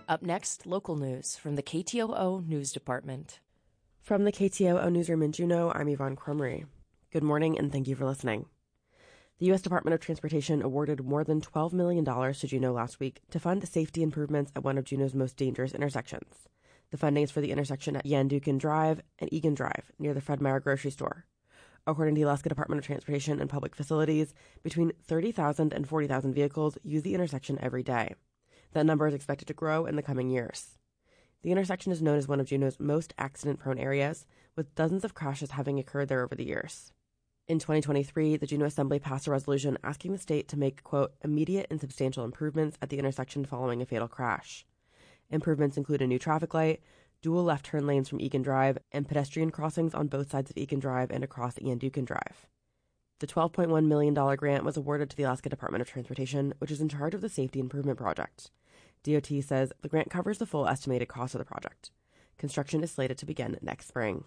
Up next, local news from the KTOO News Department. From the KTOO Newsroom in Juneau, I'm Yvonne Crumry. Good morning, and thank you for listening. The U.S. Department of Transportation awarded more than $12 million to Juneau last week to fund safety improvements at one of Juneau's most dangerous intersections. The funding is for the intersection at Yanduken Drive and Egan Drive near the Fred Meyer grocery store. According to the Alaska Department of Transportation and Public Facilities, between 30,000 and 40,000 vehicles use the intersection every day. That number is expected to grow in the coming years. The intersection is known as one of Juneau's most accident-prone areas, with dozens of crashes having occurred there over the years. In 2023, the Juneau Assembly passed a resolution asking the state to make, quote, immediate and substantial improvements at the intersection following a fatal crash. Improvements include a new traffic light, dual left turn lanes from Egan Drive, and pedestrian crossings on both sides of Egan Drive and across Yanduken Drive. The $12.1 million grant was awarded to the Alaska Department of Transportation, which is in charge of the safety improvement project. DOT says the grant covers the full estimated cost of the project. Construction is slated to begin next spring.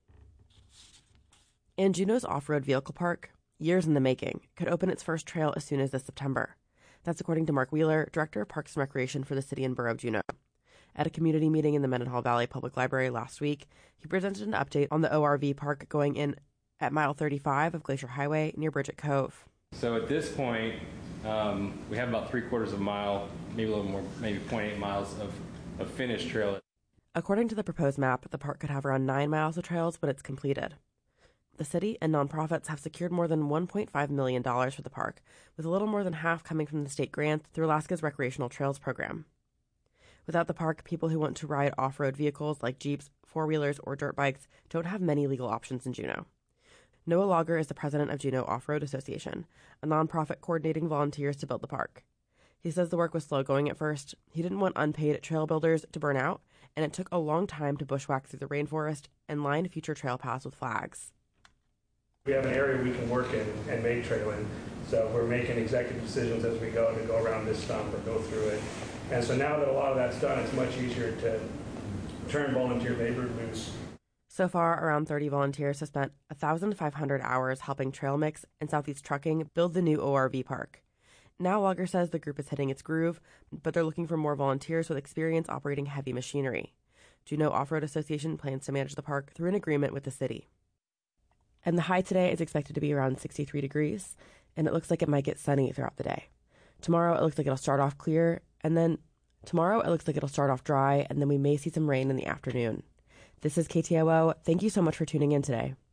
And Juneau's off-road vehicle park, years in the making, could open its first trail as soon as this September. That's according to Mark Wheeler, Director of Parks and Recreation for the City and Borough of Juneau. At a community meeting in the Mendenhall Valley Public Library last week, he presented an update on the ORV park going in at mile 35 of Glacier Highway near Bridget Cove. So at this point, we have about 3/4 of a mile, maybe a little more, maybe 0.8 miles of finished trail. According to the proposed map, the park could have around 9 miles of trails when it's completed. The city and nonprofits have secured more than $1.5 million for the park, with a little more than half coming from the state grant through Alaska's Recreational Trails program. Without the park, people who want to ride off-road vehicles like Jeeps, four-wheelers, or dirt bikes don't have many legal options in Juneau. Noah Lager is the president of Juneau Off-Road Association, a nonprofit coordinating volunteers to build the park. He says the work was slow going at first. He didn't want unpaid trail builders to burn out, and it took a long time to bushwhack through the rainforest and line future trail paths with flags. We have an area we can work in and make trail in, so we're making executive decisions as we go to go around this stump or go through it. And so now that a lot of that's done, it's much easier to turn volunteer labor loose. So far, around 30 volunteers have spent 1,500 hours helping Trail Mix and Southeast Trucking build the new ORV park. Now Lager says the group is hitting its groove, but they're looking for more volunteers with experience operating heavy machinery. Juneau Off-Road Association plans to manage the park through an agreement with the city. And the high today is expected to be around 63 degrees, and it looks like it might get sunny throughout the day. Tomorrow, it looks like it'll start off clear, and then tomorrow, it looks like it'll start off dry, and then we may see some rain in the afternoon. This is KTOO. Thank you so much for tuning in today.